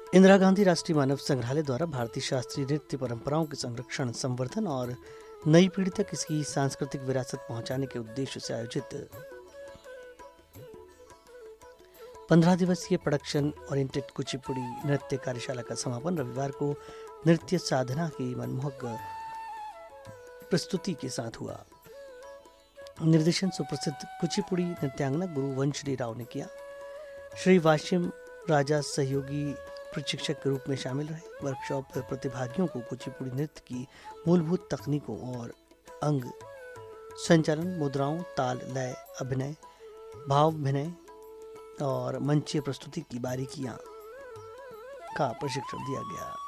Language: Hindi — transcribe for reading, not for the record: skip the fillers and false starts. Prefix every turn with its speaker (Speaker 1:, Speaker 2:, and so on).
Speaker 1: इंदिरा गांधी राष्ट्रीय मानव संग्रहालय द्वारा भारतीय शास्त्रीय नृत्य परंपराओं के संरक्षण, संवर्धन और नई पीढ़ी तक इसकी सांस्कृतिक विरासत पहुंचाने के उद्देश्य से आयोजित 15 दिवसीय प्रोडक्शन ओरिएंटेड कुचिपुड़ी नृत्य कार्यशाला का समापन रविवार को नृत्य साधना की मनमोहक प्रस्तुति के साथ हुआ। निर्देशन सुप्रसिद्ध कुचिपुड़ी नृत्यांगना गुरु वंशरी राव ने किया। श्री वाशिम राजा सहयोगी प्रशिक्षक के रूप में शामिल रहे। वर्कशॉप प्रतिभागियों को कुचिपुड़ी नृत्य की मूलभूत तकनीकों और अंग संचालन, मुद्राओं, ताल, लय, अभिनय, भावाभिनय और मंचीय प्रस्तुति की बारीकियां का प्रशिक्षण दिया गया।